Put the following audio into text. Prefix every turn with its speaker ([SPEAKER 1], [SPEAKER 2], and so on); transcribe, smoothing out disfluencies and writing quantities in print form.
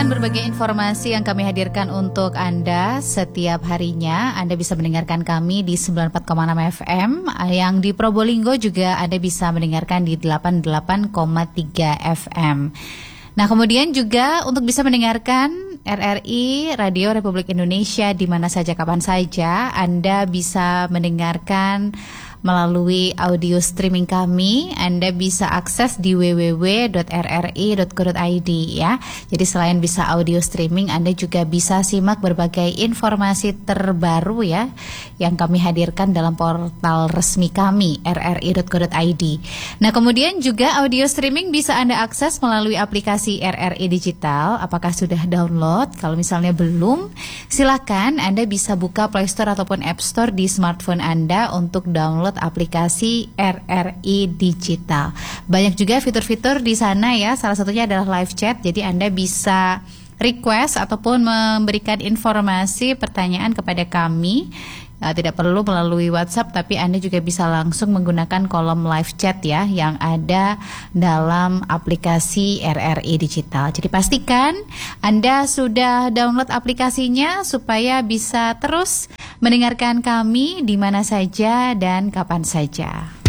[SPEAKER 1] mendengarkan berbagai informasi yang kami hadirkan untuk Anda setiap harinya. Anda bisa mendengarkan kami di 94,6 FM, yang di Probolinggo juga Anda bisa mendengarkan di 88,3 FM. Nah, kemudian juga untuk bisa mendengarkan RRI Radio Republik Indonesia di mana saja kapan saja, Anda bisa mendengarkan melalui audio streaming kami. Anda bisa akses di www.rri.co.id ya. Jadi selain bisa audio streaming, Anda juga bisa simak berbagai informasi terbaru ya yang kami hadirkan dalam portal resmi kami rri.co.id. Nah, kemudian juga audio streaming bisa Anda akses melalui aplikasi RRI Digital. Apakah sudah download? Kalau misalnya belum, silakan Anda bisa buka Play Store ataupun App Store di smartphone Anda untuk download aplikasi RRI Digital. Banyak juga fitur-fitur di sana ya. Salah satunya adalah live chat. Jadi Anda bisa request ataupun memberikan informasi, pertanyaan kepada kami. Tidak perlu melalui WhatsApp, tapi Anda juga bisa langsung menggunakan kolom live chat ya yang ada dalam aplikasi RRI Digital. Jadi pastikan Anda sudah download aplikasinya supaya bisa terus mendengarkan kami di mana saja dan kapan saja.